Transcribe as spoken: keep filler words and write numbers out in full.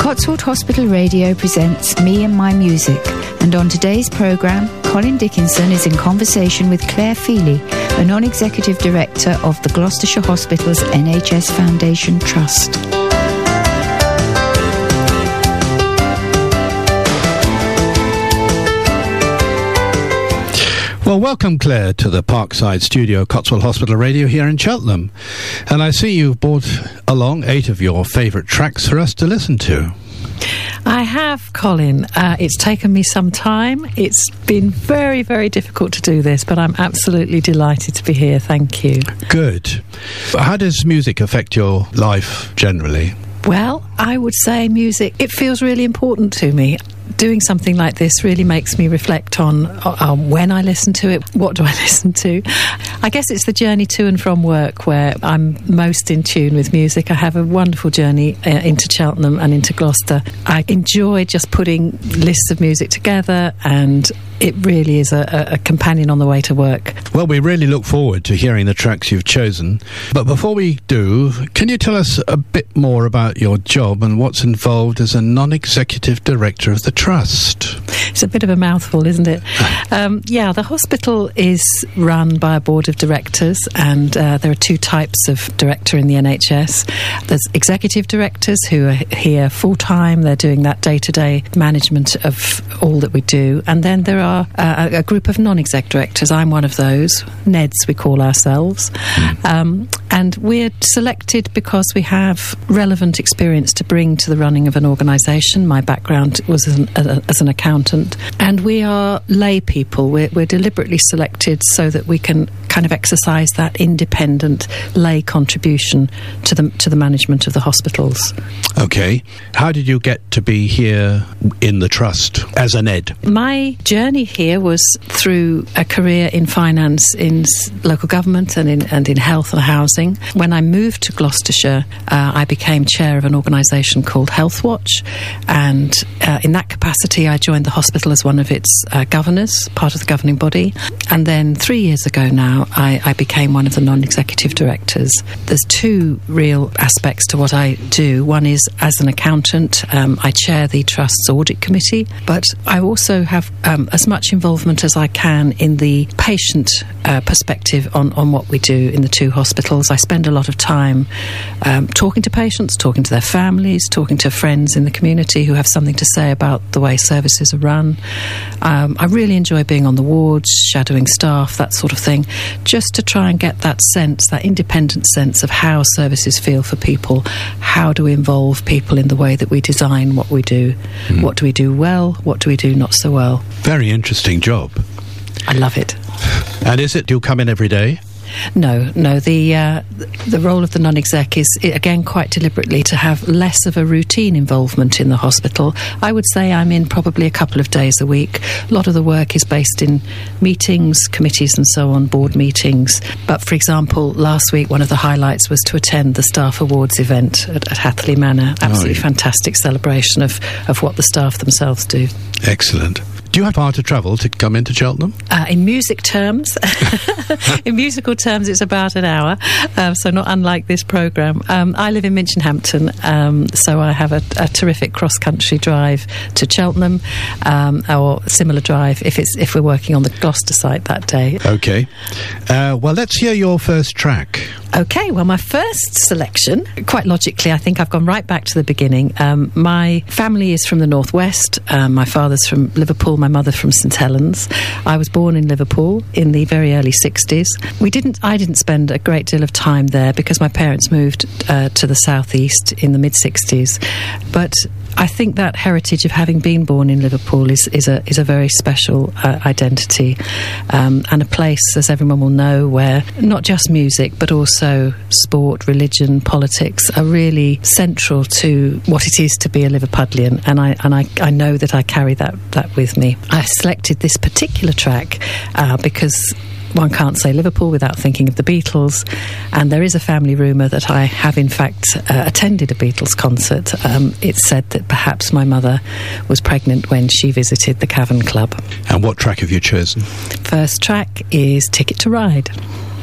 Cotswold Hospital Radio presents Me and My Music, and on today's programme, Colin Dickinson is in conversation with Claire Feely, a non-executive director of the Gloucestershire Hospital's N H S Foundation Trust. Well, welcome, Claire, to the Parkside studio, Cotswold Hospital Radio here in Cheltenham. And I see you've brought along eight of your favourite tracks for us to listen to. I have, Colin. Uh, it's taken me some time. It's been very, very difficult to do this, but I'm absolutely delighted to be here. Thank you. Good. How does music affect your life generally? Well, I would say music, it feels really important to me. Doing something like this really makes me reflect on uh, when I listen to it, what do I listen to. I guess it's the journey to and from work where I'm most in tune with music. I have a wonderful journey uh, into Cheltenham and into Gloucester. I enjoy just putting lists of music together, and it really is a, a companion on the way to work. Well, we really look forward to hearing the tracks you've chosen. But before we do, can you tell us a bit more about your job and what's involved as a non-executive director of the Trust? It's a bit of a mouthful, isn't it? um, yeah, the hospital is run by a board of directors, and uh, there are two types of director in the N H S. There's executive directors who are here full-time. They're doing that day-to-day management of all that we do. And then there are uh, a group of non-exec directors. I'm one of those. N E Ds, we call ourselves. Um, and we're selected because we have relevant experience to bring to the running of an organisation. My background was as an, uh, as an accountant. And we are lay people. We're, we're deliberately selected so that we can kind of exercise that independent lay contribution to the, to the management of the hospitals. OK. How did you get to be here in the Trust as an E D? My journey here was through a career in finance in local government and in, and in health and housing. When I moved to Gloucestershire, uh, I became chair of an organisation called Healthwatch, and uh, in that capacity I joined the hospital as one of its uh, governors, part of the governing body. And then three years ago now, I, I became one of the non-executive directors. There's two real aspects to what I do. One is, as an accountant, um, I chair the Trust's audit committee, but I also have um, as much involvement as I can in the patient uh, perspective on, on what we do in the two hospitals. I spend a lot of time um, talking to patients, talking to their families, talking to friends in the community who have something to say about the way services are run. Um, I really enjoy being on the wards, shadowing staff, that sort of thing, just to try and get that sense, that independent sense of how services feel for people. How do we involve people in the way that we design what we do? Mm. What do we do well? What do we do not so well? Very interesting job. I love it. And is it, do you come in every day? No, no. The uh, the role of the non-exec is, again, quite deliberately to have less of a routine involvement in the hospital. I would say I'm in probably a couple of days a week. A lot of the work is based in meetings, committees and so on, board meetings. But, for example, last week one of the highlights was to attend the Staff Awards event at, at Hatherley Manor. Absolutely oh, yeah. fantastic celebration of, of what the staff themselves do. Excellent. Do you have far to travel to come into Cheltenham? Uh, in music terms, in musical terms, it's about an hour, uh, so not unlike this programme. Um, I live in Minchinhampton, um, so I have a, a terrific cross-country drive to Cheltenham, um, or a similar drive if it's if we're working on the Gloucester site that day. OK. Uh, well, let's hear your first track. OK, well, my first selection, quite logically, I think I've gone right back to the beginning. Um, my family is from the northwest. Um, my father's from Liverpool, my mother from St Helens. I was born in Liverpool in the very early sixties. We didn't. I didn't spend a great deal of time there because my parents moved uh, to the southeast in the mid sixties. But I think that heritage of having been born in Liverpool is, is a is a very special uh, identity, um, and a place, as everyone will know, where not just music but also sport, religion, politics are really central to what it is to be a Liverpudlian, and I and I, I know that I carry that that with me. I selected this particular track uh, because one can't say Liverpool without thinking of the Beatles, and there is a family rumour that I have in fact uh, attended a Beatles concert. Um, it's said that perhaps my mother was pregnant when she visited the Cavern Club. And what track have you chosen? First track is Ticket to Ride.